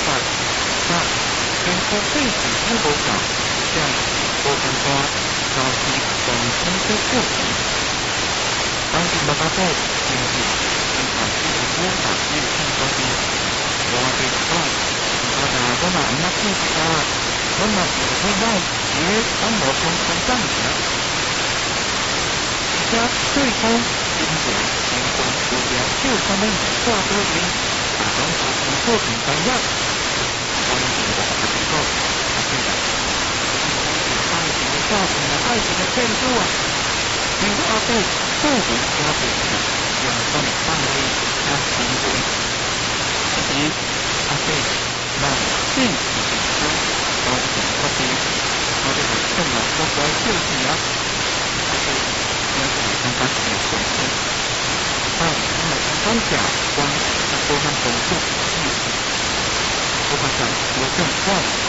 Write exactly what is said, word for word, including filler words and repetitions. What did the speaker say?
法，三健康水平很无够，像无干多，导致全身的过程。当时六百岁，经济生产基础工厂日新高低，我哋讲，我哋都难乜嘢啊？我们唔会讲，只当我从成长嘅。而家最高经济健康国家就他们跨多年，打工做工作平常一，我哋就話唔多，係真嘅。愛情嘅造成了愛情的變數啊！如果我哋不能加倍用心幫你加行為，所以我哋讓現實的生活變得不必，我哋係更能夠來救濟啊！我哋要係更加嘅重視，但係我哋更加關注多項工作，我哋想有更高。